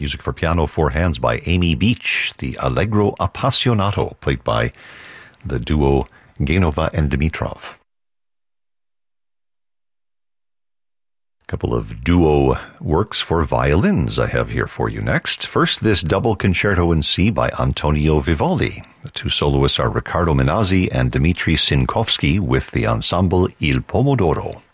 Music for piano, four hands by Amy Beach. The Allegro Appassionato, played by the duo Genova and Dimitrov. A couple of duo works for violins I have here for you next. First, this double concerto in C by Antonio Vivaldi. The two soloists are Riccardo Minazzi and Dmitri Sinkovsky with the ensemble Il Pomodoro.